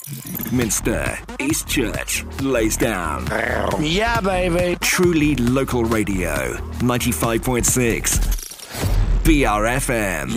Minster, East Church, Lacedown. Yeah, baby. Truly local radio. 95.6. BRFM.